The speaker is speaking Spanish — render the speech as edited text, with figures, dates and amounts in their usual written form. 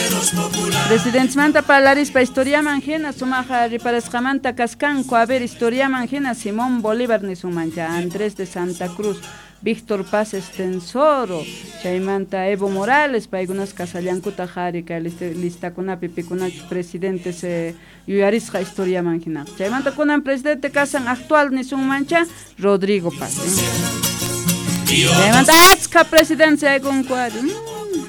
Presidente Manta Palarispa historia manjena sumaja riparasqamanta kaskanku a ver historia manjena Simón Bolívar ni sumancha Andrés de Santa Cruz Víctor Paz Estensoro chaymanta Evo Morales paigunas casallankuta jarika listakuna pipikuna presidentes yuyarisqa historia manjena chaymanta kunan presidente casan actual ni sumancha Rodrigo Paz chaymanta achka presidencia kunkuari